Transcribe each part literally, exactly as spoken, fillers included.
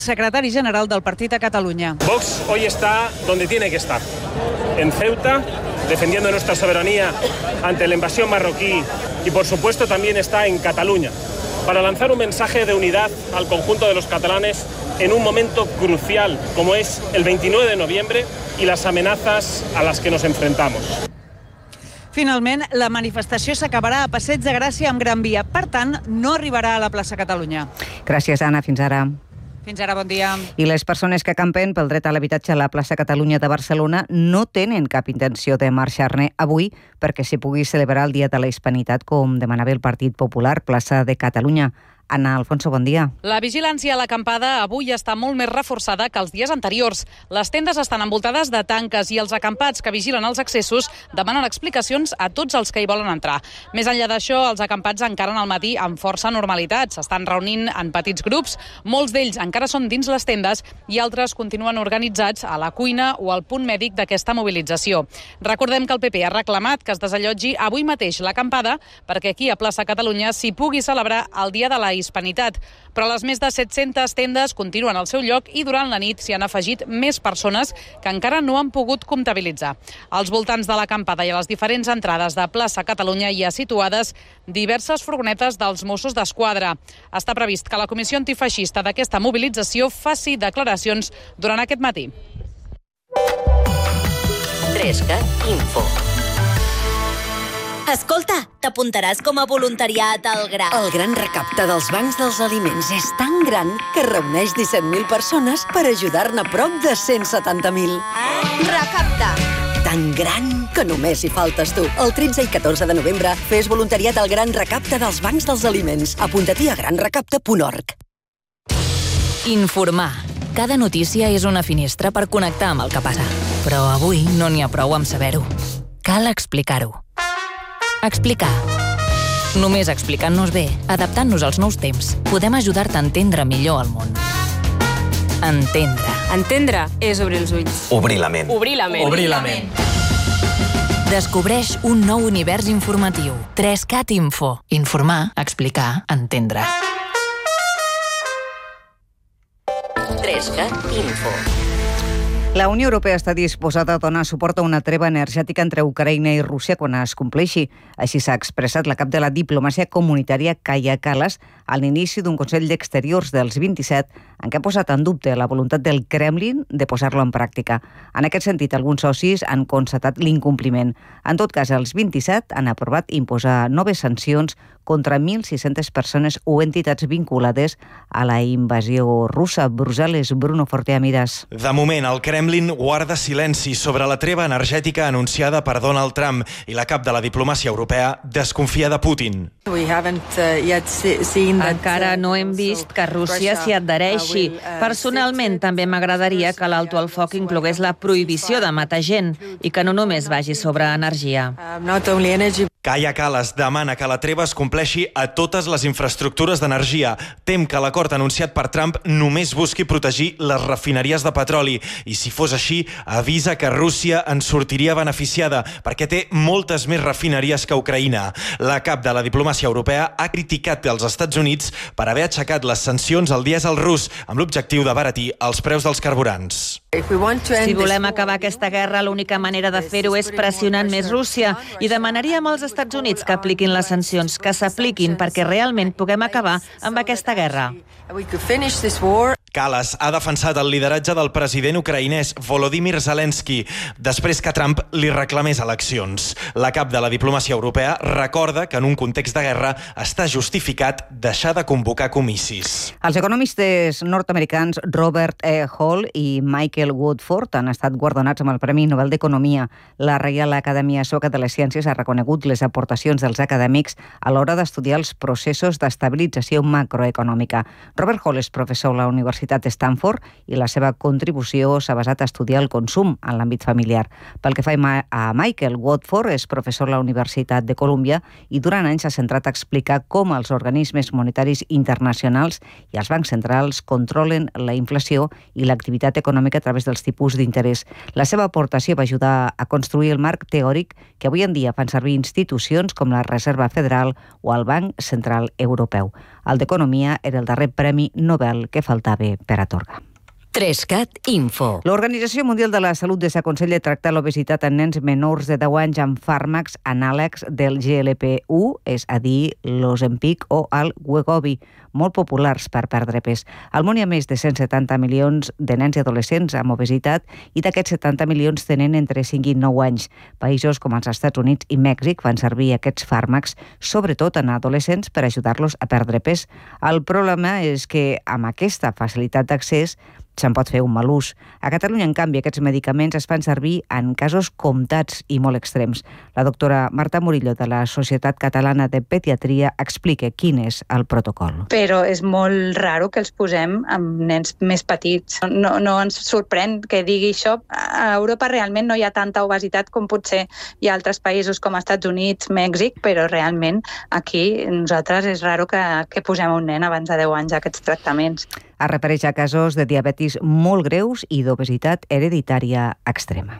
Secretari general del Partit a Catalunya. Vox hoy está donde tiene que estar, en Ceuta, defendiendo nuestra soberanía ante la invasión marroquí y, por supuesto, también está en Cataluña, para lanzar un mensaje de unidad al conjunto de los catalanes en un momento crucial, como es el veintinueve de noviembre y las amenazas a las que nos enfrentamos. Finalment, la manifestació s'acabarà a Passeig de Gràcia amb Gran Via. Per tant, no arribarà a la plaça Catalunya. Gràcies, Anna. Fins ara. Fins ara, bon dia. I les persones que campen pel dret a l'habitatge a la plaça Catalunya de Barcelona no tenen cap intenció de marxar-ne avui perquè s'hi pugui celebrar el Dia de la Hispanitat, com demanava el Partit Popular, plaça de Catalunya. Ana Alfonso, bon dia. La vigilància a l'acampada avui està molt més reforçada que els dies anteriors. Les tendes estan envoltades de tanques i els acampats que vigilen els accessos demanen explicacions a tots els que hi volen entrar. Més enllà d'això, els acampats encaren al matí amb força normalitat. S'estan reunint en petits grups, molts d'ells encara són dins les tendes i altres continuen organitzats a la cuina o al punt mèdic d'aquesta mobilització. Recordem que el P P ha reclamat que es desallotgi avui mateix l'acampada perquè aquí a plaça Catalunya s'hi pugui celebrar el Dia de la Hispanitat, però les més de set-centes tendes continuen al seu lloc i durant la nit s'hi han afegit més persones que encara no han pogut comptabilitzar. Als voltants de l'acampada i a les diferents entrades de plaça Catalunya hi ha situades diverses furgonetes dels Mossos d'Esquadra. Està previst que la Comissió Antifeixista d'aquesta mobilització faci declaracions durant aquest matí. Trescat Info. Escolta, t'apuntaràs com a voluntariat al G R A. El gran recapte dels bancs dels aliments és tan gran que reuneix disset mil persones per ajudar-ne prop de cent setanta mil. Recapta. Tan gran que només hi faltes tu. El tretze i catorze de novembre fes voluntariat al gran recapte dels bancs dels aliments. Apunta-t'hi a gran recapte punt org. Informar. Cada notícia és una finestra per connectar amb el que passa. Però avui no n'hi ha prou amb saber-ho. Cal explicar-ho. Explicar. Només explicant-nos bé, adaptant-nos als nous temps, podem ajudar-te a entendre millor el món. Entendre. Entendre és obrir els ulls. Obrir la ment. Obrir la ment. Obrir la ment. Descobreix un nou univers informatiu. Trescat Info. Informar, explicar, entendre. Trescat Info. La Unió Europea està disposada a donar suport a una treva energètica entre Ucraïna i Rússia quan es compleixi. Així s'ha expressat la cap de la diplomàcia comunitària Kaja Kallas a l'inici d'un Consell d'Exteriors dels vint-i-set en què ha posat en dubte la voluntat del Kremlin de posar-lo en pràctica. En aquest sentit, alguns socis han constatat l'incompliment. En tot cas, els vint-i-set han aprovat imposar noves sancions contra mil sis-centes persones o entitats vinculades a la invasió russa. Brussel·les, Bruno Fortea Miras. De moment, el Kremlin guarda silenci sobre la treva energètica anunciada per Donald Trump i la cap de la diplomàcia europea desconfia de Putin. Encara no hem vist que Rússia s'hi adhereixi. Personalment, també m'agradaria que l'alto al foc inclogués la prohibició de matar gent i que no només vagi sobre energia. Kaja Kallas demana que la treva es compleixi a totes les infraestructures d'energia. Tem que l'acord anunciat per Trump només busqui protegir les refineries de petroli i, si fos així, avisa que Rússia en sortiria beneficiada perquè té moltes més refineries que Ucraïna. La cap de la diplomàcia europea ha criticat els Estats Units per haver aixecat les sancions al dièsel rus amb l'objectiu d'abaratir els preus dels carburants. Si volem acabar aquesta guerra, l'única manera de fer-ho és pressionant més Rússia i demanaríem als Estats Units que apliquin les sancions, que s'apliquin perquè realment puguem acabar amb aquesta guerra. Kallas ha defensat el lideratge del president ucraïnès Volodymyr Zelensky després que Trump li reclamés eleccions. La cap de la diplomàcia europea recorda que en un context de guerra està justificat deixar de convocar comicis. Els economistes nord-americans Robert E. Hall i Michael Woodford han estat guardonats amb el Premi Nobel d'Economia. La Reial Acadèmia Sueca de les Ciències ha reconegut les aportacions dels acadèmics a l'hora d'estudiar els processos d'estabilització macroeconòmica. Robert Hall és professor a la Universitat de Stanford i la seva contribució s'ha basat a estudiar el consum en l'àmbit familiar. Pel que fa a Michael Woodford, és professor a la Universitat de Colúmbia i durant anys s'ha centrat a explicar com els organismes monetaris internacionals i els bancs centrals controlen la inflació i l'activitat econòmica a través dels tipus d'interès. La seva aportació va ajudar a construir el marc teòric que avui en dia fan servir institucions com la Reserva Federal o el Banc Central Europeu. El d'Economia era el darrer Premi Nobel que faltava per atorgar. Trescat Info. L'Organització Mundial de la Salut desaconsella tractar l'obesitat en nens menors de deu anys amb fàrmacs anàlegs del G L P u, és a dir, l'Ozempic o el Wegovy, molt populars per perdre pes. Al món hi ha més de cent setanta milions de nens i adolescents amb obesitat i d'aquests setanta milions tenen entre cinc i nou anys. Països com els Estats Units i Mèxic fan servir aquests fàrmacs, sobretot en adolescents, per ajudar-los a perdre pes. El problema és que amb aquesta facilitat d'accés se'n pot fer un mal ús. A Catalunya, en canvi, aquests medicaments es fan servir en casos comptats i molt extrems. La doctora Marta Murillo, de la Societat Catalana de Pediatria, explica quin és el protocol. Però és molt raro que els posem amb nens més petits. No, no ens sorprèn que digui això. A Europa realment no hi ha tanta obesitat com potser hi ha altres països com Estats Units, Mèxic, però realment aquí nosaltres és raro que, que posem un nen abans de deu anys aquests tractaments. Es refereix a casos de diabetis molt greus i d'obesitat hereditària extrema.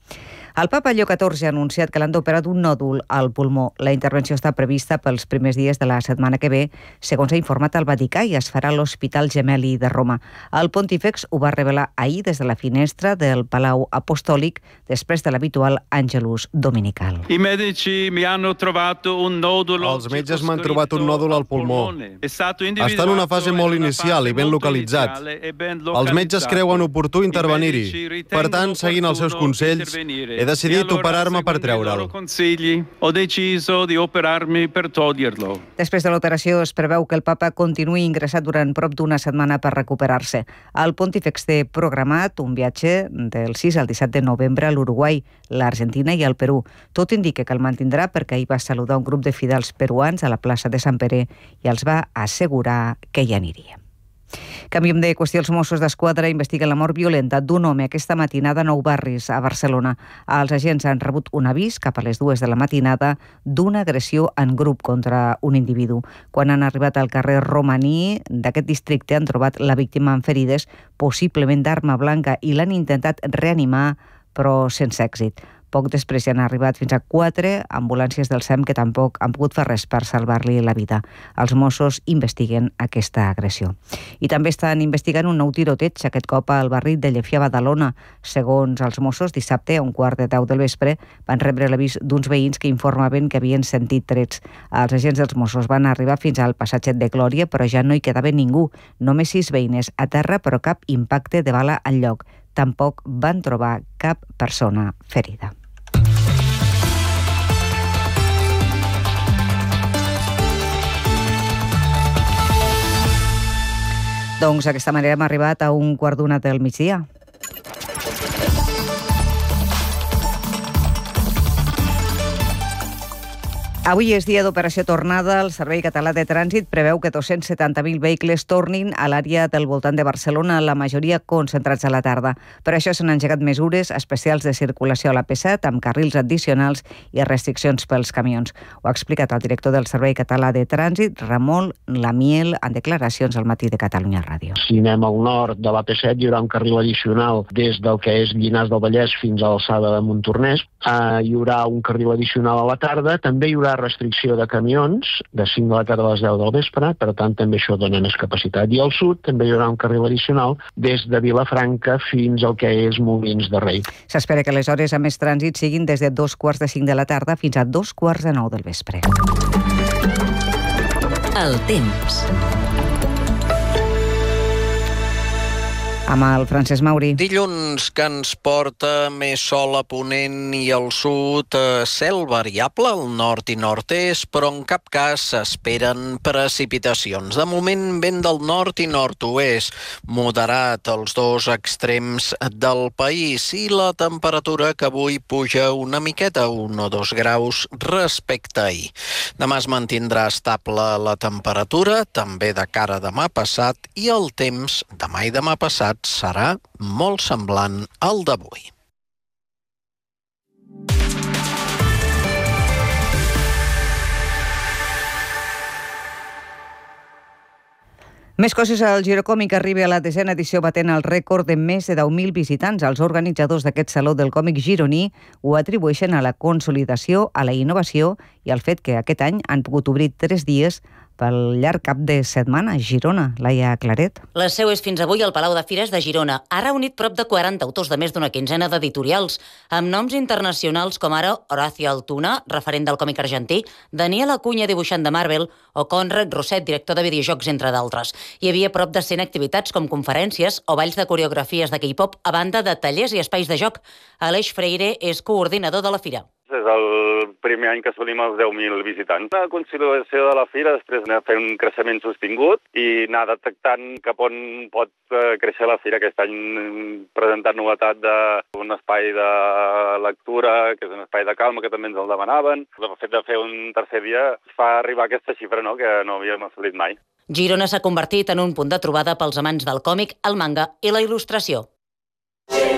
El papa Lleó catorze ha anunciat que l'han d'operar d'un nòdul al pulmó. La intervenció està prevista pels primers dies de la setmana que ve, segons ha informat el Vaticà, i es farà a l'Hospital Gemelli de Roma. El pontífex ho va revelar ahir des de la finestra del Palau Apostòlic, després de l'habitual Angelus Dominical. I medici mi hanno trovato un nodulo. Els metges m'han trobat un nòdul al pulmó. Està en una fase molt inicial i ben localitzat. Els metges creuen oportú intervenir-hi. Per tant, seguint els seus consells, he decidit operar-me per treure'l. Ho deciso di operarmi per toglierlo. Després de l'operació es preveu que el papa continuï ingressat durant prop d'una setmana per recuperar-se. El pontífex té programat un viatge del sis al disset de novembre a l'Uruguai, l'Argentina i el Perú. Tot indica que el mantindrà perquè ahir va saludar un grup de fidels peruans a la plaça de Sant Pere i els va assegurar que hi aniria. Canviem de qüestió. Els Mossos d'Esquadra investiguen la mort violenta d'un home aquesta matinada a Nou Barris, a Barcelona. Els agents han rebut un avís cap a les dues de la matinada d'una agressió en grup contra un individu. Quan han arribat al carrer Romaní d'aquest districte han trobat la víctima amb ferides, possiblement d'arma blanca, i l'han intentat reanimar, però sense èxit. Poc després hi han arribat fins a quatre ambulàncies del S E M que tampoc han pogut fer res per salvar-li la vida. Els Mossos investiguen aquesta agressió. I també estan investigant un nou tiroteig, aquest cop al barri de Llefià, Badalona. Segons els Mossos, dissabte a un quart de deu del vespre van rebre l'avís d'uns veïns que informaven que havien sentit trets. Els agents dels Mossos van arribar fins al passatge de Glòria, però ja no hi quedava ningú. Només sis veïnes a terra, però cap impacte de bala enlloc. Tampoc van trobar cap persona ferida. Doncs d'aquesta manera hem arribat a un quart d'una del migdia. Avui és dia d'operació tornada. El Servei Català de Trànsit preveu que dos-cents setanta mil vehicles tornin a l'àrea del voltant de Barcelona, la majoria concentrats a la tarda. Per això s'han engegat mesures especials de circulació a l'A P set, amb carrils addicionals i restriccions pels camions. Ho ha explicat el director del Servei Català de Trànsit, Ramon Lamiel, en declaracions al Matí de Catalunya Ràdio. Si anem al nord de l'A P set, hi haurà un carril addicional des del que és Llinars del Vallès fins a l'alçada de Montornès. Uh, hi haurà un carril addicional a la tarda. També hi haurà restricció de camions de cinc de la tarda a les deu del vespre, per tant també això dona més capacitat. I al sud també hi haurà un carril addicional des de Vilafranca fins al que és Molins de Rei. S'espera que les hores amb més trànsit siguin des de dos quarts de cinc de la tarda fins a dos quarts de nou del vespre. El temps. Amb el Francesc Mauri. Dilluns que ens porta més sol a ponent i al sud, cel variable al nord i nord-est, però en cap cas s'esperen precipitacions. De moment, vent del nord i nord-oest, moderat als dos extrems del país, i la temperatura que avui puja una miqueta, un o dos graus respecte a ahir. Demà es mantindrà estable la temperatura, també de cara a demà passat, i el temps demà i demà passat serà molt semblant al d'avui. Més coses. El Girocòmic arriba a la desena edició batent el rècord de més de deu mil visitants. Els organitzadors d'aquest Saló del Còmic gironí ho atribueixen a la consolidació, a la innovació i al fet que aquest any han pogut obrir tres dies pel llarg cap de setmana a Girona. Laia Claret. La seu és fins avui al Palau de Fires de Girona. Ha reunit prop de quaranta autors de més d'una quinzena d'editorials, amb noms internacionals com ara Horacio Altuna, referent del còmic argentí, Daniel Acuña, dibuixant de Marvel, o Conrad Roset, director de videojocs, entre d'altres. Hi havia prop de cent activitats com conferències o balls de coreografies de K-pop, a banda de tallers i espais de joc. Aleix Freire és coordinador de la fira. És el primer any que assolim els deu mil visitants. La consolidació de la fira, després anar fent un creixement sostingut i anar detectant cap on pot créixer la fira. Aquest any presentat novetat d'un espai de lectura, que és un espai de calma, que també ens el demanaven. El fet de fer un tercer dia fa arribar aquesta xifra, no?, que no havíem assolit mai. Girona s'ha convertit en un punt de trobada pels amants del còmic, el manga i la il·lustració.